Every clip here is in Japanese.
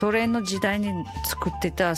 ソ連の時代に作ってた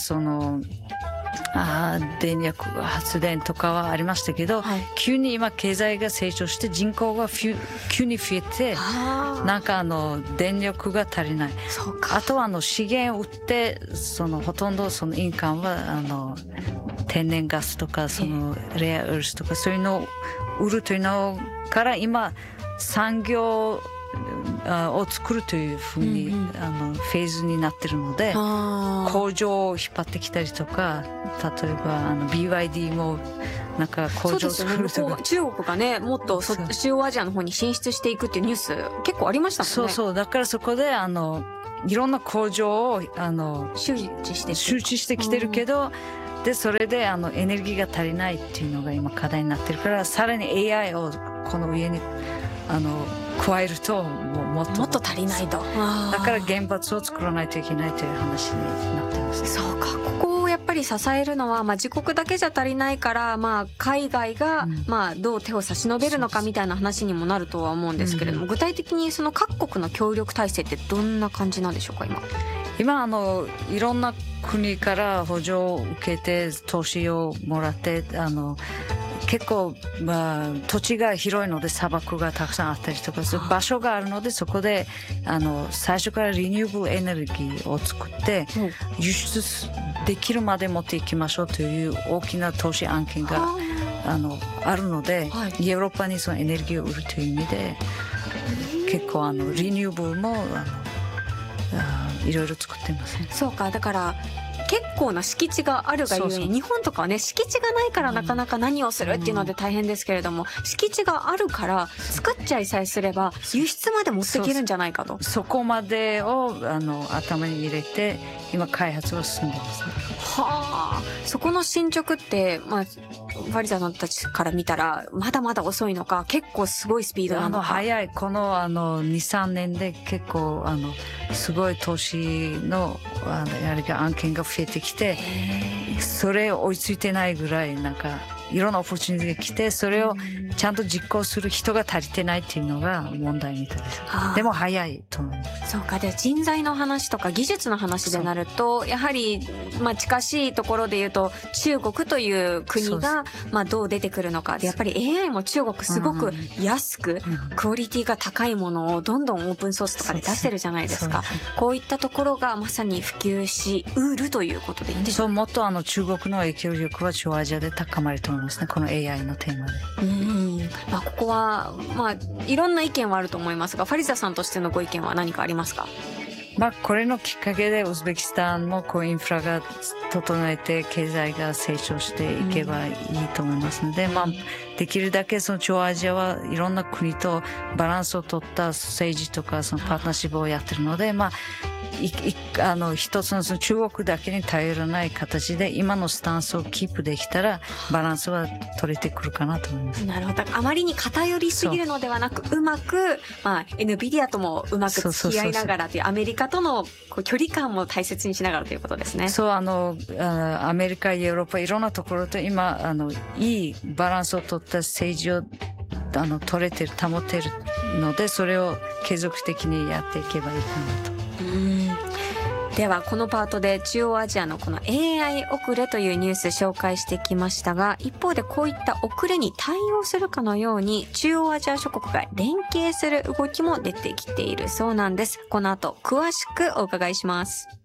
電力発電とかはありましたけど、はい、急に今経済が成長して人口が急に増えて、なんか電力が足りない。 そうか。 あとは資源を売ってほとんどインカムは天然ガスとかレアウルスとかそういうのを売るというのから今産業を作るというふうに、フェーズになってるので、工場を引っ張ってきたりとか、例えばBYD もなんか工場を作るとか、 中国がねもっと中央アジアの方に進出していくっていうニュース結構ありましたもんね。 そうそう、だからそこでいろんな工場を周知してきてるけど、でそれでエネルギーが足りないっていうのが今課題になってるから、さらに AI をこの上に加えるともっと足りないと。 だから原発を作らないといけないという話になってます。 そうか。ここをやっぱり支えるのは、自国だけじゃ足りないから、海外が、どう手を差し伸べるのかみたいな話にもなるとは思うんですけれども、具体的にその各国の協力体制ってどんな感じなんでしょうか今いろんな国から補助を受けて投資をもらって結構、土地が広いので砂漠がたくさんあったりとかする場所があるので、そこで最初からリニューブルエネルギーを作って輸出できるまで持っていきましょうという大きな投資案件があるので、ヨーロッパにそのエネルギーを売るという意味で結構リニューブルもいろいろ作ってますね。 そうか。だから結構な敷地があるがゆえに、日本とかはね敷地がないからなかなか何をするっていうので大変ですけれども、敷地があるから作っちゃいさえすれば輸出まで持っていけるんじゃないかと。 そこまでを頭に入れて今開発が進んでますね。 はあ。そこの進捗ってファリザさんたちから見たらまだまだ遅いのか、結構すごいスピードなのか。 早い。この2、3年で結構すごい投資の案件が増えてきて、それを追いついてないぐらいなんかいろんなオポチュニティが来て、それをちゃんと実行する人が足りてないっていうのが問題みたいです。でも早いと思います。 そうか。で人材の話とか技術の話でなると、やはり近しいところで言うと中国という国がどう出てくるのかで、やっぱり AI も中国すごく安くクオリティが高いものをどんどんオープンソースとかで出してるじゃないですか。こういったところがまさに普及しうるということでいいんでしょうか。 もっと中国の影響力は中央アジアで高まると思いますね、この AI のテーマで。 ここはいろんな意見はあると思いますが、ファリザさんとしてのご意見は何かありますか？ これのきっかけでウズベキスタンもインフラが整えて経済が成長していけばいいと思いますので、できるだけ中央アジアはいろんな国とバランスを取った政治とかパートナーシップをやってるので、一つの中国だけに頼らない形で今のスタンスをキープできたらバランスは取れてくるかなと思います。 なるほど。あまりに偏りすぎるのではなく、うまく、NVIDIA ともうまく付き合いながらという、アメリカとの距離感も大切にしながらということですね。 そう、アメリカ、ヨーロッパ、いろんなところと今、いいバランスを取った政治を取れてる、保てるので、それを継続的にやっていけばいいかなと。 ではこのパートで中央アジアのこの AI 遅れというニュース紹介してきましたが、一方でこういった遅れに対応するかのように中央アジア諸国が連携する動きも出てきているそうなんです。この後詳しくお伺いします。